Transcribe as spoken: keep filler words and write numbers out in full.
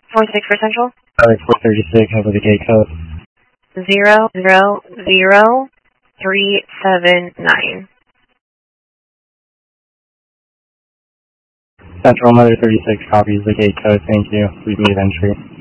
four six for Central. Alright, four thirty-six, have the gate code. Zero, zero, zero, three, seven, nine. Central, Mother thirty-six copies the gate code, thank you. We've made entry.